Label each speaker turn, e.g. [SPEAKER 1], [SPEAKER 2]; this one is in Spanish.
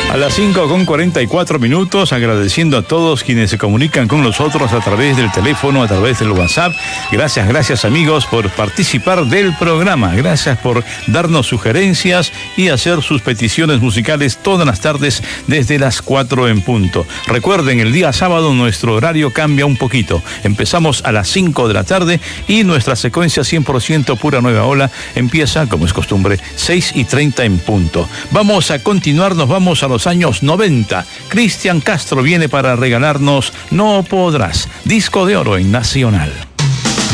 [SPEAKER 1] A las 5:44, agradeciendo a todos quienes se comunican con nosotros a través del teléfono, a través del WhatsApp. Gracias amigos por participar del programa. Gracias por darnos sugerencias y hacer sus peticiones musicales todas las tardes desde las 4 en punto. Recuerden, el día sábado nuestro horario cambia un poquito. Empezamos a las 5 de la tarde y nuestra secuencia 100% pura nueva ola empieza, como es costumbre, 6:30 en punto. Vamos a continuar, nos vamos a los años 90. Cristian Castro viene para regalarnos No Podrás, disco de oro en Nacional.